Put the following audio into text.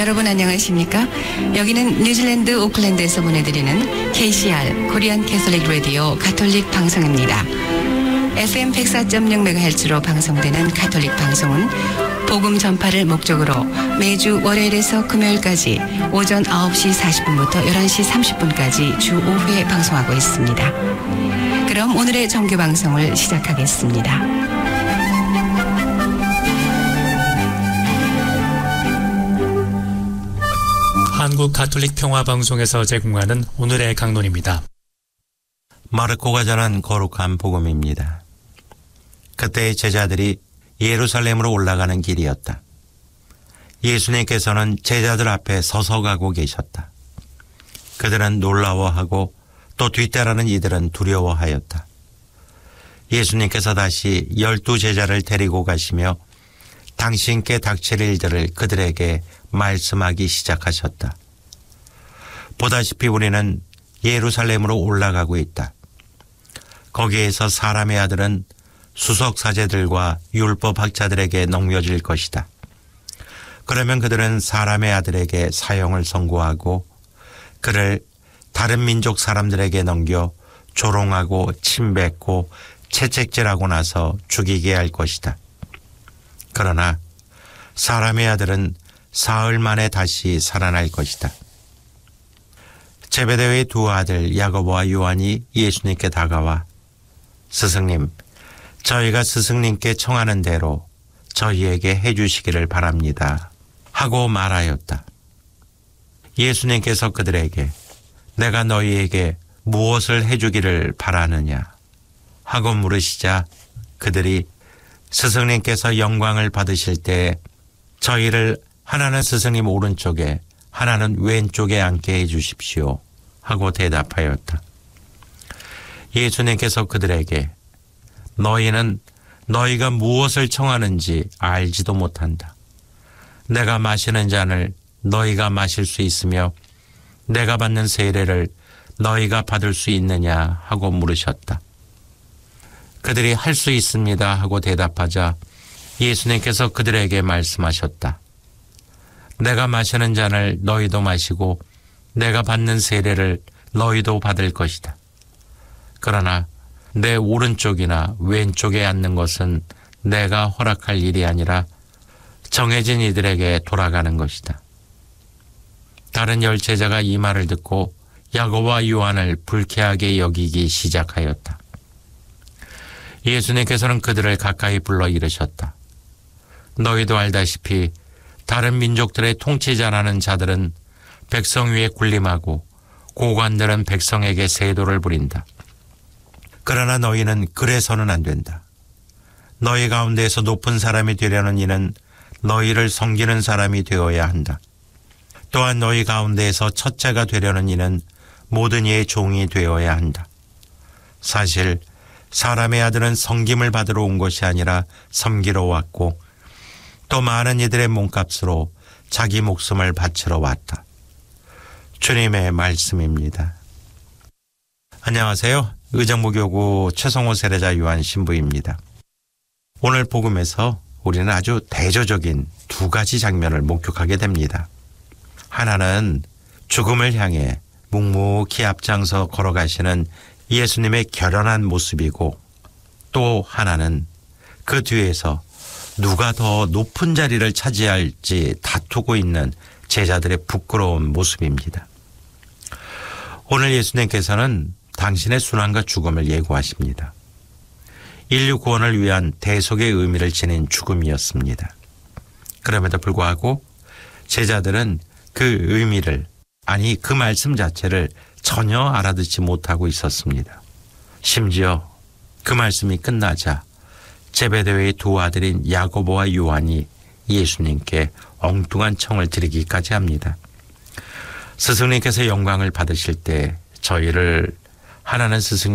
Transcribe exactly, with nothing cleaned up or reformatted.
여러분 안녕하십니까? 여기는 뉴질랜드 오클랜드에서 보내드리는 케이씨알 코리안 캐톨릭 라디오 가톨릭 방송입니다. 에프엠 백사 점 영 메가헤르츠로 방송되는 가톨릭 방송은 복음 전파를 목적으로 매주 월요일에서 금요일까지 오전 아홉 시 사십 분부터 열한 시 삼십 분까지 주 오 회 방송하고 있습니다. 그럼 오늘의 정규 방송을 시작하겠습니다. 한국 가톨릭 평화방송에서 제공하는 오늘의 강론입니다. 마르코가 전한 거룩한 복음입니다. 그때의 제자들이 예루살렘으로 올라가는 길이었다. 예수님께서는 제자들 앞에 서서 가고 계셨다. 그들은 놀라워하고 또 뒤따르는 이들은 두려워하였다. 예수님께서 다시 열두 제자를 데리고 가시며 당신께 닥칠 일들을 그들에게 말씀하기 시작하셨다. 보다시피 우리는 예루살렘으로 올라가고 있다. 거기에서 사람의 아들은 수석사제들과 율법학자들에게 넘겨질 것이다. 그러면 그들은 사람의 아들에게 사형을 선고하고 그를 다른 민족 사람들에게 넘겨 조롱하고 침뱉고 채찍질하고 나서 죽이게 할 것이다. 그러나 사람의 아들은 사흘 만에 다시 살아날 것이다. 제베데의 두 아들 야고보와 요한이 예수님께 다가와 스승님, 저희가 스승님께 청하는 대로 저희에게 해주시기를 바랍니다 하고 말하였다. 예수님께서 그들에게 내가 너희에게 무엇을 해주기를 바라느냐 하고 물으시자 그들이 스승님께서 영광을 받으실 때 저희를 하나는 스승님 오른쪽에 하나는 왼쪽에 앉게 해 주십시오 하고 대답하였다. 예수님께서 그들에게 너희는 너희가 무엇을 청하는지 알지도 못한다. 내가 마시는 잔을 너희가 마실 수 있으며 내가 받는 세례를 너희가 받을 수 있느냐 하고 물으셨다. 그들이 할 수 있습니다 하고 대답하자 예수님께서 그들에게 말씀하셨다. 내가 마시는 잔을 너희도 마시고 내가 받는 세례를 너희도 받을 것이다. 그러나 내 오른쪽이나 왼쪽에 앉는 것은 내가 허락할 일이 아니라 정해진 이들에게 돌아가는 것이다. 다른 열 제자가 이 말을 듣고 야고보와 요한을 불쾌하게 여기기 시작하였다. 예수님께서는 그들을 가까이 불러 이르셨다. 너희도 알다시피 다른 민족들의 통치자라는 자들은 백성 위에 군림하고 고관들은 백성에게 세도를 부린다. 그러나 너희는 그래서는 안 된다. 너희 가운데에서 높은 사람이 되려는 이는 너희를 섬기는 사람이 되어야 한다. 또한 너희 가운데에서 첫째가 되려는 이는 모든 이의 종이 되어야 한다. 사실 사람의 아들은 섬김을 받으러 온 것이 아니라 섬기러 왔고 또 많은 이들의 몸값으로 자기 목숨을 바치러 왔다. 주님의 말씀입니다. 안녕하세요. 의정부교구 최성호 세례자 요한 신부입니다. 오늘 복음에서 우리는 아주 대조적인 두 가지 장면을 목격하게 됩니다. 하나는 죽음을 향해 묵묵히 앞장서 걸어가시는 예수님의 결연한 모습이고 또 하나는 그 뒤에서 누가 더 높은 자리를 차지할지 다투고 있는 제자들의 부끄러운 모습입니다. 오늘 예수님께서는 당신의 순환과 죽음을 예고하십니다. 인류 구원을 위한 대속의 의미를 지닌 죽음이었습니다. 그럼에도 불구하고 제자들은 그 의미를 아니 그 말씀 자체를 전혀 알아듣지 못하고 있었습니다. 심지어 그 말씀이 끝나자 제베데의 두 아들인 야고보와 요한이 예수님께 엉뚱한 청을 드리기까지 합니다. 스승님께서 영광을 받으실 때 저희를 하나는 스승님